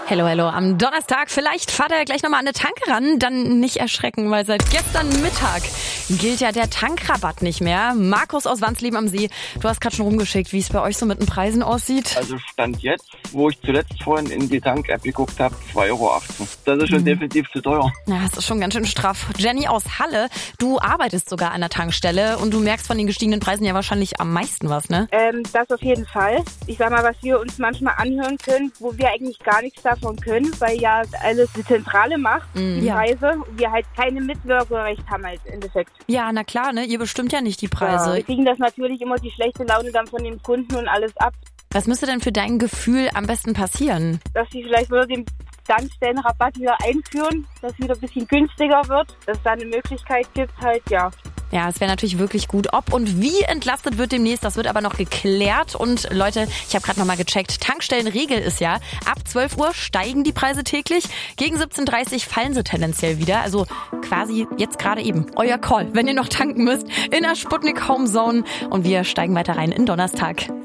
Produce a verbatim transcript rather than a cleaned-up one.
Hello, hello. Am Donnerstag, vielleicht fahrt er gleich nochmal an eine Tanke ran. Dann nicht erschrecken, weil seit gestern Mittag gilt ja der Tankrabatt nicht mehr. Markus aus Wansleben am See, du hast gerade schon rumgeschickt, wie es bei euch so mit den Preisen aussieht. Also Stand jetzt, wo ich zuletzt vorhin in die Tank-App geguckt habe, zwei Euro achtzehn. Das ist schon mhm. definitiv zu teuer. Ja, das ist schon ganz schön straff. Jenny aus Halle, du arbeitest sogar an der Tankstelle und du merkst von den gestiegenen Preisen ja wahrscheinlich am meisten was, ne? Ähm, das auf jeden Fall. Ich sag mal, was wir uns manchmal anhören können, wo wir eigentlich gar nichts davon können, weil ja alles die Zentrale macht, mhm. die Preise, und wir halt keine Mitwirkungsrecht haben als Endeffekt. Ja, na klar, ne? Ihr bestimmt ja nicht die Preise. Ja, wir kriegen das natürlich immer die schlechte Laune dann von den Kunden und alles ab. Was müsste denn für dein Gefühl am besten passieren? Dass sie vielleicht wieder den Tankstellenrabatt wieder einführen, dass es wieder ein bisschen günstiger wird, dass es da eine Möglichkeit gibt, halt, ja. Ja, es wäre natürlich wirklich gut. Ob und wie entlastet wird demnächst, das wird aber noch geklärt. Und Leute, ich habe gerade nochmal gecheckt, Tankstellenregel ist ja, ab zwölf Uhr steigen die Preise täglich, gegen siebzehn Uhr dreißig fallen sie tendenziell wieder. Also quasi jetzt gerade eben. Euer Call, wenn ihr noch tanken müsst, in der Sputnik Home Zone. Und wir steigen weiter rein in Donnerstag.